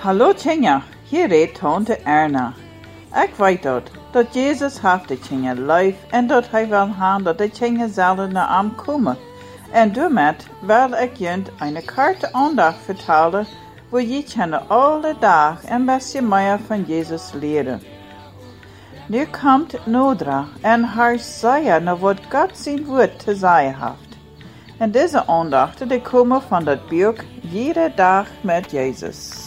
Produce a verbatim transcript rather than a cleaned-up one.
Hallo Tjinja, hier reed tante Erna. Ik weet dat, dat Jezus heeft de Tjinja lief en dat hij wil gaan dat de Tjinja zullen naar hem komen. En daarmee wil ik je een korte aandacht vertellen, waar je kan alle dag een beetje meer van Jezus leren. Nu komt Nodra en haar zeggen naar wat God zijn woord te zeggen heeft. En deze aandachten die komen van dat boek Jede dag met Jezus.